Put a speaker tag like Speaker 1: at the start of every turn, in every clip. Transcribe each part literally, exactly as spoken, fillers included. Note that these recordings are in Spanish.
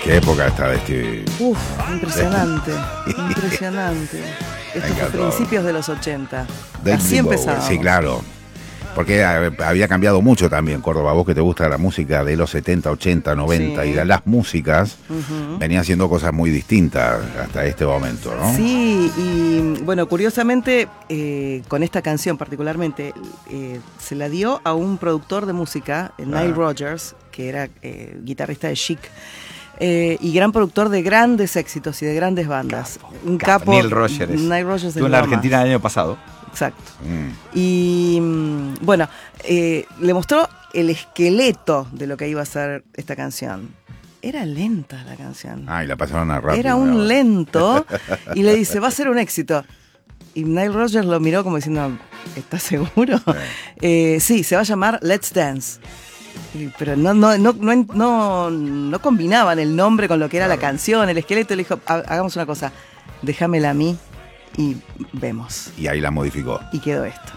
Speaker 1: ¿Qué época está de este?
Speaker 2: Uf, impresionante, impresionante. Estos
Speaker 1: encantó.
Speaker 2: Principios de los ochenta.
Speaker 1: David
Speaker 2: Así empezaba.
Speaker 1: Bowie, sí, claro. Porque había cambiado mucho también, Córdoba. Vos que te gusta la música de los setenta, ochenta, noventa, sí. Y las músicas uh-huh. venían haciendo cosas muy distintas hasta este momento, ¿no?
Speaker 2: Sí, y bueno, curiosamente, eh, con esta canción particularmente, eh, se la dio a un productor de música, Nile ah. Rodgers, que era eh, guitarrista de Chic. Eh, y gran productor de grandes éxitos y de grandes bandas.
Speaker 3: Capo,
Speaker 2: un
Speaker 3: capo.
Speaker 2: capo.
Speaker 3: Nile Rodgers.
Speaker 2: Nile Rodgers
Speaker 3: estuvo en la Argentina el año pasado.
Speaker 2: Exacto. Mm. Y bueno, eh, le mostró el esqueleto de lo que iba a ser esta canción. Era lenta la canción.
Speaker 1: Ah, y la pasaron a rápido.
Speaker 2: Era un lento. Y le dice, va a ser un éxito. Y Nile Rodgers lo miró como diciendo, ¿estás seguro? Sí, eh, sí se va a llamar Let's Dance. Pero no, no, no, no, no, no combinaban el nombre con lo que era claro. la canción, el esqueleto. Le dijo, hagamos una cosa, déjamela a mí y vemos.
Speaker 1: Y ahí la modificó.
Speaker 2: Y quedó esto.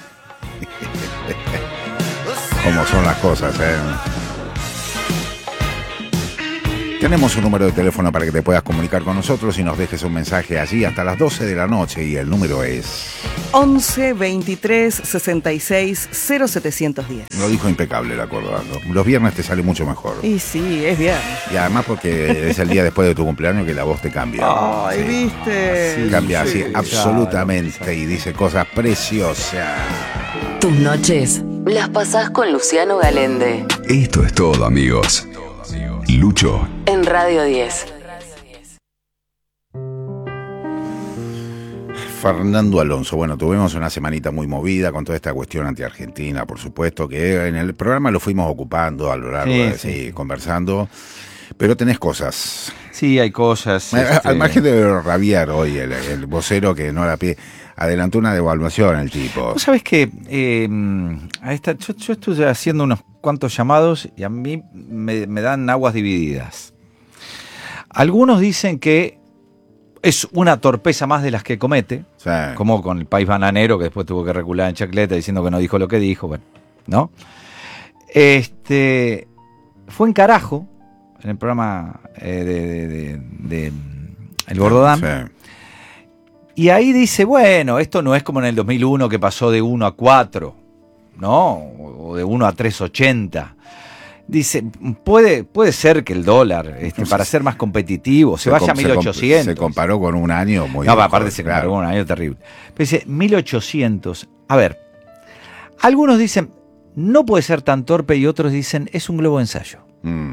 Speaker 1: Cómo son las cosas, ¿eh? Tenemos un número de teléfono para que te puedas comunicar con nosotros y nos dejes un mensaje allí hasta las doce de la noche y el número es
Speaker 2: once, veintitrés, sesenta y seis, cero setecientos diez.
Speaker 1: Lo dijo impecable la Córdoba. Los viernes te sale mucho mejor.
Speaker 2: Y sí, es viernes.
Speaker 1: Y además porque es el día después de tu cumpleaños que la voz te cambia.
Speaker 2: Ay,
Speaker 1: sí.
Speaker 2: ¿viste?
Speaker 1: Sí, cambia
Speaker 2: sí,
Speaker 1: así,
Speaker 2: sí,
Speaker 1: absolutamente,
Speaker 3: claro,
Speaker 1: y dice cosas preciosas.
Speaker 4: Tus noches las pasás con Luciano Galende.
Speaker 5: Esto es todo, amigos. Lucho
Speaker 4: en Radio diez.
Speaker 1: Fernando Alonso, bueno, tuvimos una semanita muy movida con toda esta cuestión anti-argentina, por supuesto, que en el programa lo fuimos ocupando a lo largo
Speaker 3: sí,
Speaker 1: de,
Speaker 3: sí.
Speaker 1: sí, conversando, pero tenés cosas.
Speaker 3: Sí, hay cosas.
Speaker 1: Este... Al margen de rabiar hoy, el, el vocero que no la pide, adelantó una devaluación el tipo.
Speaker 3: Vos sabés que eh, a esta, yo, yo estuve haciendo unos cuantos llamados y a mí me, me dan aguas divididas. Algunos dicen que es una torpeza más de las que comete, sí. como con el país bananero que después tuvo que recular en chacleta diciendo que no dijo lo que dijo, bueno, ¿no? Este, fue en carajo en el programa eh, de, de, de, de El Bordodam. Sí. Y ahí dice, bueno, esto no es como en el dos mil uno que pasó de uno a cuatro, ¿no? O de uno a tres ochenta. Dice, puede, puede ser que el dólar, este, para ser más competitivo, se, se vaya a mil ochocientos.
Speaker 1: Se comparó con un año muy...
Speaker 3: No, mejor, aparte se comparó claro. con un año terrible. Pero dice, mil ochocientos. A ver, algunos dicen, no puede ser tan torpe, y otros dicen, es un globo de ensayo. Mm.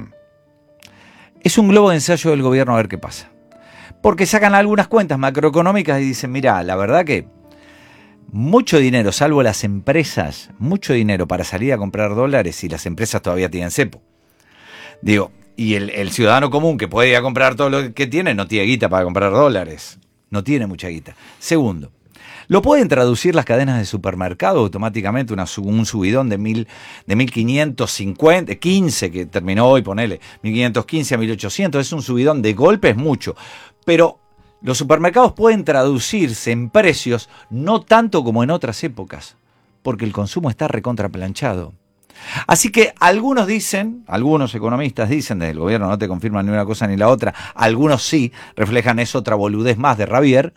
Speaker 3: Es un globo de ensayo del gobierno a ver qué pasa. Porque sacan algunas cuentas macroeconómicas y dicen, mirá, la verdad que mucho dinero, salvo las empresas, mucho dinero para salir a comprar dólares y las empresas todavía tienen cepo. Digo, y el, el ciudadano común que puede ir a comprar todo lo que tiene, no tiene guita para comprar dólares. No tiene mucha guita. Segundo, ¿lo pueden traducir las cadenas de supermercado automáticamente una, un subidón de, mil, de mil quinientos cincuenta, quince que terminó hoy, ponele, mil quinientos quince a mil ochocientos? Es un subidón de golpe, es mucho. Pero los supermercados pueden traducirse en precios no tanto como en otras épocas, porque el consumo está recontraplanchado. Así que algunos dicen, algunos economistas dicen, desde el gobierno no te confirman ni una cosa ni la otra, algunos sí, reflejan es otra boludez más de Rabier,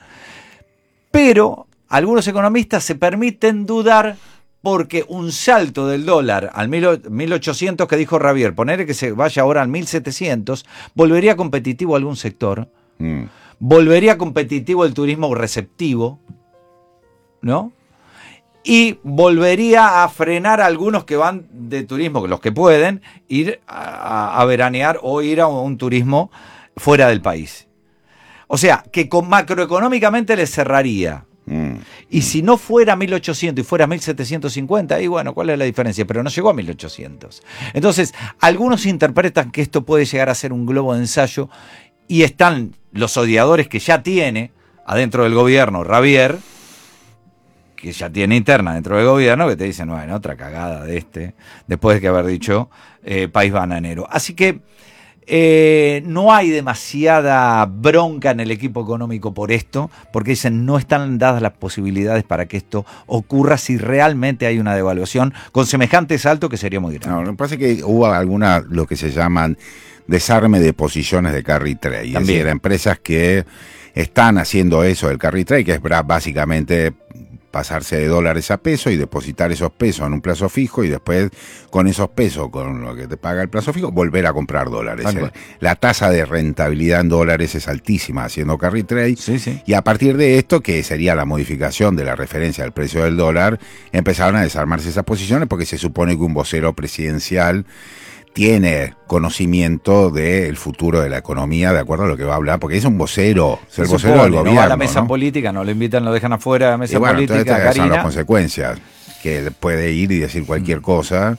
Speaker 3: pero algunos economistas se permiten dudar porque un salto del dólar al mil ochocientos que dijo Rabier, ponerle que se vaya ahora al mil setecientos, volvería competitivo a algún sector. Mm. Volvería competitivo el turismo receptivo, ¿no? Y volvería a frenar a algunos que van de turismo, los que pueden, ir a, a veranear o ir a un turismo fuera del país. O sea, que con macroeconómicamente les cerraría. Mm. Y si no fuera mil ochocientos y fuera mil setecientos cincuenta, y bueno, ¿cuál es la diferencia? Pero no llegó a mil ochocientos. Entonces, algunos interpretan que esto puede llegar a ser un globo de ensayo. Y están los odiadores que ya tiene adentro del gobierno Rabier, que ya tiene interna dentro del gobierno, que te dicen, bueno, otra cagada de este, después de que haber dicho eh, país bananero. Así que Eh, no hay demasiada bronca en el equipo económico por esto, porque dicen no están dadas las posibilidades para que esto ocurra si realmente hay una devaluación con semejante salto, que sería muy grande.
Speaker 1: No, lo que pasa es que hubo algunas, lo que se llaman desarme de posiciones de carry trade, es decir, empresas que están haciendo eso del carry trade, que es básicamente pasarse de dólares a pesos y depositar esos pesos en un plazo fijo y después con esos pesos, con lo que te paga el plazo fijo, volver a comprar dólares.
Speaker 3: Bueno.
Speaker 1: La tasa de rentabilidad en dólares es altísima haciendo carry trade,
Speaker 3: Sí, sí.
Speaker 1: y a partir de esto, que sería la modificación de la referencia del precio del dólar, empezaron a desarmarse esas posiciones porque se supone que un vocero presidencial tiene conocimiento del futuro de la economía, de acuerdo a lo que va a hablar, porque es un vocero, ser
Speaker 3: Se
Speaker 1: vocero
Speaker 3: supone,
Speaker 1: del
Speaker 3: no
Speaker 1: gobierno.
Speaker 3: va a la mesa
Speaker 1: ¿no?
Speaker 3: política, no lo invitan, lo dejan afuera de la mesa
Speaker 1: Y bueno,
Speaker 3: política,
Speaker 1: entonces estas son las
Speaker 3: Karina.
Speaker 1: consecuencias, que puede ir y decir cualquier cosa,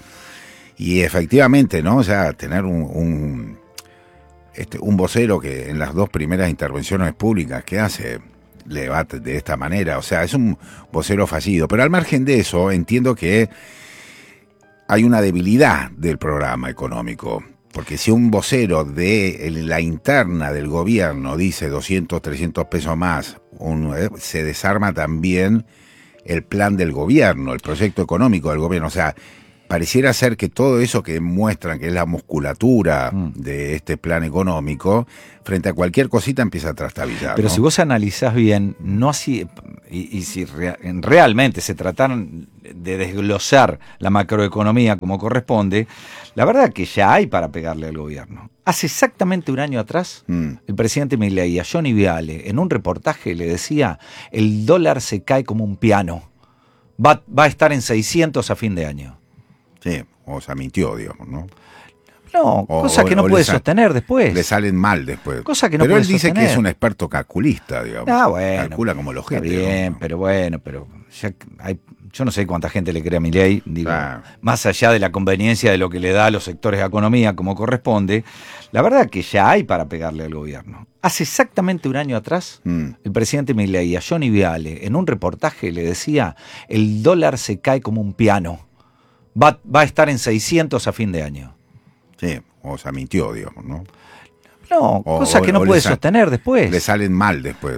Speaker 1: y efectivamente, ¿no? O sea, tener un, un, este, un vocero que en las dos primeras intervenciones públicas que hace le va de esta manera, o sea, es un vocero fallido, pero al margen de eso, entiendo que hay una debilidad del programa económico, porque si un vocero de la interna del gobierno dice doscientos, trescientos pesos más, un, eh, se desarma también el plan del gobierno, el proyecto económico del gobierno. O sea, pareciera ser que todo eso que muestran que es la musculatura mm. de este plan económico, frente a cualquier cosita empieza a trastabillar.
Speaker 3: Pero
Speaker 1: ¿no?
Speaker 3: si vos analizás bien, no así, y, y si rea, realmente se trataran de desglosar la macroeconomía como corresponde, la verdad que ya hay para pegarle al gobierno. Hace exactamente un año atrás, mm. el presidente Milei a Johnny Viale en un reportaje le decía, el dólar se cae como un piano, va, va a estar en seiscientos a fin de año.
Speaker 1: Sí, o sea, mintió, digamos, ¿no?
Speaker 3: No,
Speaker 1: o,
Speaker 3: cosa que no puede
Speaker 1: sal,
Speaker 3: sostener después.
Speaker 1: Le salen mal después.
Speaker 3: Cosa que no
Speaker 1: pero
Speaker 3: puede
Speaker 1: él dice
Speaker 3: sostener.
Speaker 1: que es un experto calculista, digamos.
Speaker 3: Ah, bueno.
Speaker 1: Calcula como los
Speaker 3: Está bien, ¿no? Pero bueno, pero ya hay, yo no sé cuánta gente le cree a Milei, digo, ah. más allá de la conveniencia de lo que le da a los sectores de economía como corresponde, la verdad que ya hay para pegarle al gobierno. Hace exactamente un año atrás, mm. el presidente Milei a Johnny Viale en un reportaje le decía, el dólar se cae como un piano, va, va a estar en seiscientos a fin de año.
Speaker 1: Sí, o sea, mintió, digamos, ¿no?
Speaker 3: No,
Speaker 1: o,
Speaker 3: cosa que no
Speaker 1: o
Speaker 3: puede
Speaker 1: sal,
Speaker 3: sostener después.
Speaker 1: Le salen mal después.